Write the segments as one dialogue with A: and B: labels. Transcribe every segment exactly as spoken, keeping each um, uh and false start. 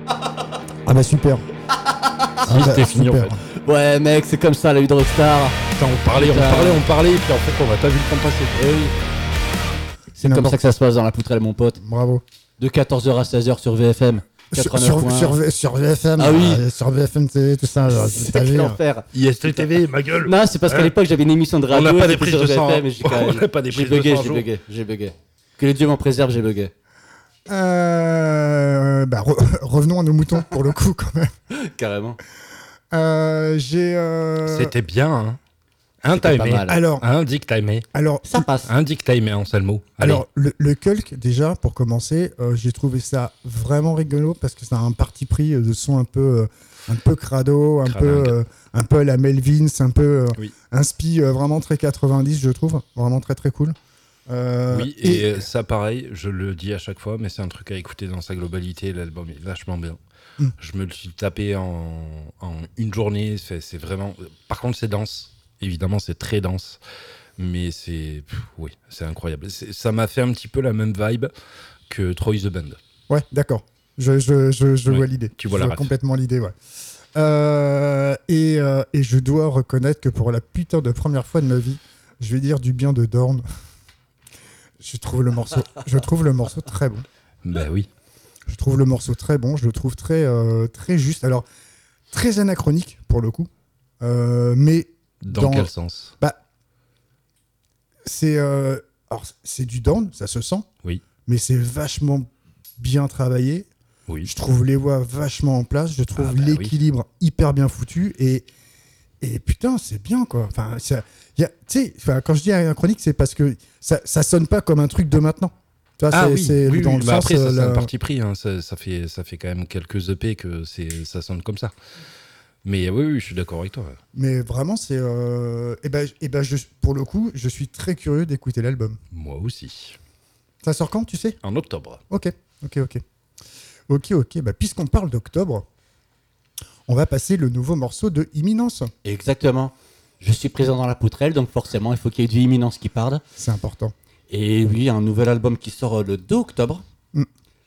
A: Ah bah super.
B: Ah bah, c'était fini super. En fait.
C: Ouais mec, c'est comme ça la vie de rockstar.
B: Putain, on parlait, on parlait, on parlait, et puis en fait on n'a pas vu le temps passer.
C: Eh oui. C'est comme ça que ça se passe dans la poutrelle, mon pote.
A: Bravo.
C: De quatorze heures à seize heures sur V F M.
A: Sur, sur, sur, sur V F M,
C: ah oui.
A: euh, sur V F M T V, tout ça. Genre,
C: c'est quel l'enfer.
B: I S T T V, ma gueule.
C: Non, c'est parce qu'à l'époque j'avais une émission de radio.
B: On n'a pas des prises de sang.
C: On n'a pas des prises de sang. J'ai bugué, j'ai bugué. Que les dieux m'en préservent, j'ai bugué.
A: Euh, bah, re- revenons à nos moutons pour le coup quand même.
C: Carrément.
A: Euh, j'ai. Euh...
B: C'était bien. Hein. Un timé.
A: Alors.
B: Un dick timé.
A: Alors.
C: Ça passe.
B: Un dick timé en seul mot. Allez.
A: Alors le, le Kulk déjà pour commencer, euh, j'ai trouvé ça vraiment rigolo parce que ça a un parti pris de son un peu, euh, un peu crado, un
B: Cradingue.
A: peu, euh, un peu à la Melvins, un peu euh,
B: oui.
A: un spi euh, vraiment très quatre-vingt-dix, je trouve, vraiment très très cool.
B: Euh, oui, et, et ça, pareil, je le dis à chaque fois, mais c'est un truc à écouter dans sa globalité. L'album est vachement bien. Mm. Je me le suis tapé en, en une journée. C'est, c'est vraiment. Par contre, c'est dense. Évidemment, c'est très dense. Mais c'est. Pff, oui, c'est incroyable. C'est, ça m'a fait un petit peu la même vibe que Troy the Band.
A: Ouais, d'accord. Je, je, je, je
B: ouais,
A: vois l'idée.
B: Tu vois
A: je
B: la
A: vois complètement l'idée, ouais. Euh, et, euh, et je dois reconnaître que pour la putain de première fois de ma vie, je vais dire du bien de Dorn. Je trouve le morceau, je trouve le morceau très bon.
B: Ben oui.
A: Je trouve le morceau très bon. Je le trouve très, euh, très juste. Alors, très anachronique pour le coup. Euh, mais
B: dans, dans quel sens?
A: Bah, c'est, euh, alors, c'est du Dorn, ça se sent.
B: Oui.
A: Mais c'est vachement bien travaillé.
B: Oui.
A: Je trouve les voix vachement en place. Je trouve ah bah l'équilibre oui. hyper bien foutu. Et, et putain, c'est bien, quoi. Enfin, ça, y a, tu sais, quand je dis anachronique, c'est parce que ça, ça sonne pas comme un truc de maintenant. Tu vois,
B: ah
A: c'est,
B: oui,
A: c'est
B: oui,
A: dans
B: oui.
A: le
B: Bah
A: sens,
B: après, ça,
A: euh,
B: c'est
A: la...
B: un parti pris. Hein. Ça, ça, fait, ça fait quand même quelques E P que c'est, ça sonne comme ça. Mais oui, oui, je suis d'accord avec toi.
A: Mais vraiment, c'est... Euh... Et ben, et ben je, pour le coup, je suis très curieux d'écouter l'album.
B: Moi aussi.
A: Ça sort quand, tu sais?
B: En octobre.
A: Ok, ok, ok. Ok, ok. Bah, puisqu'on parle d'octobre, on va passer le nouveau morceau de Imminence.
C: Exactement. Je suis présent dans la poutrelle, donc forcément, il faut qu'il y ait du Imminence qui parle.
A: C'est important.
C: Et oui, un nouvel album qui sort le deux octobre.
A: Mm.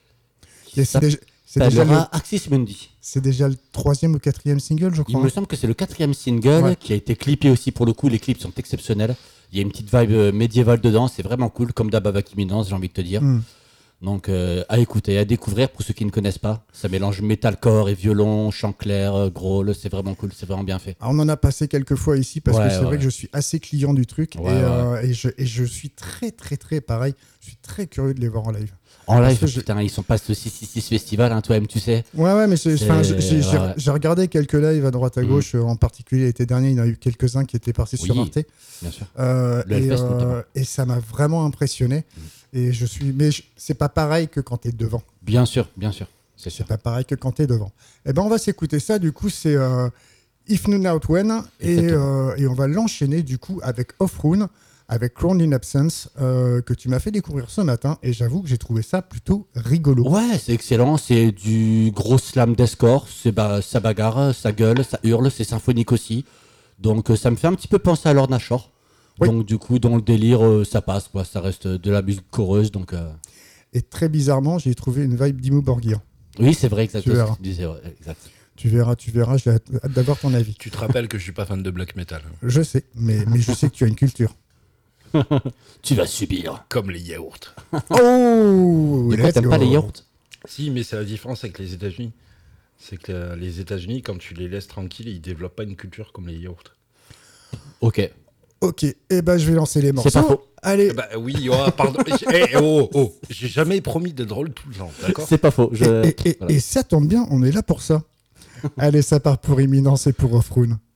A: Et
C: ça
A: c'est déjà, c'est déjà le...
C: Axis Mundi.
A: C'est déjà le troisième ou quatrième single, je crois.
C: Il me semble que c'est le quatrième single ouais. qui a été clippé aussi pour le coup. Les clips sont exceptionnels. Il y a une petite vibe médiévale dedans. C'est vraiment cool, comme d'hab avec Imminence, j'ai envie de te dire. Mm. Donc euh, à écouter, à découvrir pour ceux qui ne connaissent pas. Ça mélange metalcore et violon, chant clair, growl. C'est vraiment cool, c'est vraiment bien fait.
A: Alors, on en a passé quelques fois ici parce
C: ouais,
A: que c'est
C: ouais.
A: vrai que je suis assez client du truc
C: ouais,
A: et,
C: ouais.
A: Euh, et, je, et je suis très très très pareil. Je suis très curieux de les voir en live.
C: En live, putain, je... ils sont pas ce six six six festival, hein, toi-même, tu sais.
A: Ouais, ouais, mais c'est, c'est, j'ai, j'ai, ouais, ouais. j'ai regardé quelques lives à droite à gauche, mmh. en particulier l'été dernier, il y en a eu quelques-uns qui étaient partis oui, sur Arte.
C: Bien sûr.
A: Euh, et, euh, et ça m'a vraiment impressionné. Mmh. Et je suis, mais je, c'est pas pareil que quand t'es devant.
C: Bien sûr, bien sûr, c'est sûr.
A: C'est pas pareil que quand t'es devant. Eh ben, on va s'écouter ça. Du coup, c'est euh, If Not Now When, et, euh, et on va l'enchaîner du coup avec Off Rune, avec Crowned in Absence, euh, que tu m'as fait découvrir ce matin, et j'avoue que j'ai trouvé ça plutôt rigolo.
C: Ouais, c'est excellent, c'est du gros slam deathcore, c'est bah, ça bagarre, ça gueule, ça hurle, c'est symphonique aussi. Donc euh, ça me fait un petit peu penser à Lord Nashor. Oui. Donc du coup, dans le délire, euh, ça passe, quoi. Ça reste de la musique choreuse. Donc, euh...
A: Et très bizarrement, j'ai trouvé une vibe d'Imo Borgir.
C: Oui, c'est vrai, exactement.
A: Tu verras.
C: Tu disais, ouais, exact.
A: Tu verras, tu verras, j'ai hâte d'avoir ton avis.
B: Tu te rappelles que je suis pas fan de black metal.
A: Je sais, mais, mais je sais que tu as une culture.
C: Tu vas subir.
B: Comme les yaourts.
A: Oh
C: Mais quoi, t'aimes pas les yaourts?
B: Si, mais c'est la différence avec les États-Unis. C'est que les États-Unis, quand tu les laisses tranquilles, ils développent pas une culture comme les yaourts.
C: Ok.
A: Ok, et eh ben je vais lancer les morceaux.
C: C'est pas faux.
A: Allez.
B: Bah oui, oh, pardon. hey, oh, oh, j'ai jamais promis d'être drôle tout le temps, d'accord?
C: C'est pas faux. Je...
A: Et, et, voilà. et ça tombe bien, on est là pour ça. Allez, ça part pour Imminence et pour Off Rune.